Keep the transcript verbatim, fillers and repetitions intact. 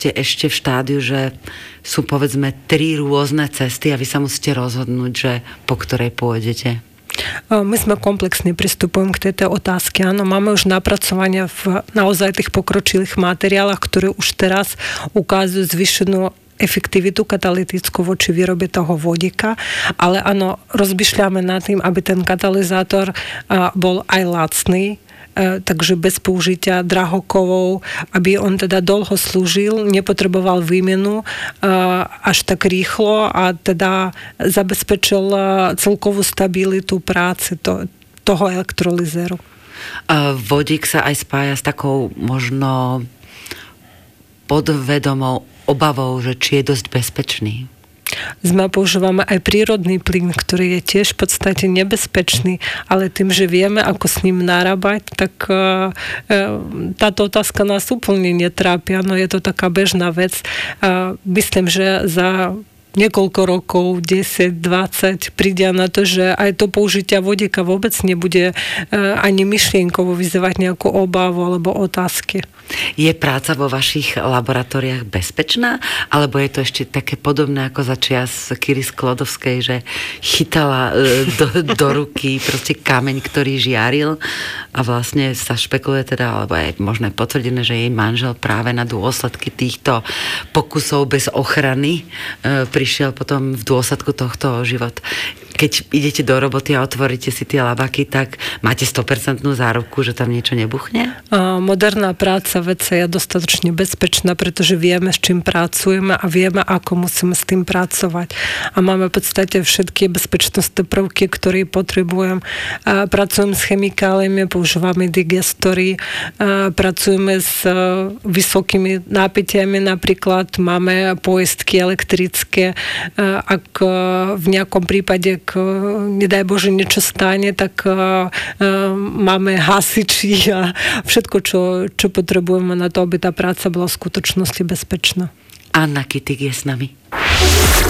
ste ešte v štádiu, že sú povedzme tri rôzne cesty a vy sa musíte rozhodnúť, že po ktorej pôjdete? My sme komplexne pristupujem k tejto otázke. Áno, máme už napracovania v naozaj tých pokročilých materiáloch, ktoré už teraz ukazujú zvýšenú efektivitu katalytickú voči výrobe toho vodíka, ale áno, rozmýšľame nad tým, aby ten katalizátor bol aj lacný, takže bez použitia drahokovov, aby on teda dlho slúžil, nepotreboval výmenu až tak rýchlo a teda zabezpečil celkovú stabilitu práce to, toho elektrolyzéru. Vodík sa aj spája s takou možno podvedomou obavou, že či je dosť bezpečný. Sme používame aj prírodný plyn, ktorý je tiež v podstate nebezpečný, ale tým, že vieme, ako s ním narábať, tak uh, táto otázka nás úplne netrápia. No je to taká bežná vec. Uh, myslím, že za niekoľko rokov, desať, dvadsať, príde na to, že aj to použitia vodíka vôbec nebude ani myšlienkovo vyzývať nejakú obavu alebo otázky. Je práca vo vašich laboratóriách bezpečná? Alebo je to ešte také podobné ako za čias Kyry Sklodovskej, že chytala do, do ruky proste kameň, ktorý žiaril a vlastne sa špekuluje teda, alebo je možno potvrdené, že jej manžel práve na dôsledky týchto pokusov bez ochrany prišiel potom v dôsledku tohto život. Keď idete do roboty a otvoríte si tie labaky, tak máte sto percent zárubku, že tam niečo nebuchne? Moderná práca vedca je dostatočne bezpečná, pretože vieme, s čím pracujeme a vieme, ako musíme s tým pracovať. A máme v podstate všetky bezpečnostné prvky, ktoré potrebujem. Pracujem s chemikáliami, používame digestory, pracujeme s vysokými nápätiami, napríklad máme poistky elektrické. Ak v nejakom prípade nedaj Bože niečo stane, tak uh, uh, máme hasiči a všetko, čo, čo potrebujeme na to, aby tá práca bola v skutočnosti bezpečná. Anna Kytik je s nami.